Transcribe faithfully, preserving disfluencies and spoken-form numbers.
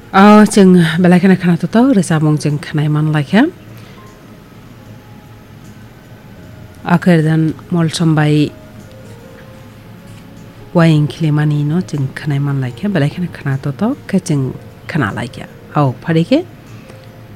Oh, jeng belai kena kena tu tau resabong jeng kena iman like ya. Akhir dan mol sambai waing kilimani no jeng kena iman like ya belai kena kena tu tau ke jeng kena like ya. Oh, pari ke?